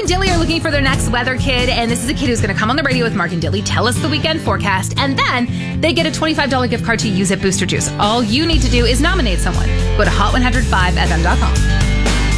Dilly are looking for their next weather kid, and this is a kid who's going to come on the radio with Mark and Dilly, tell us the weekend forecast, and then they get a $25 gift card to use at Booster Juice. All you need to do is nominate someone. Go to hot105fm.com.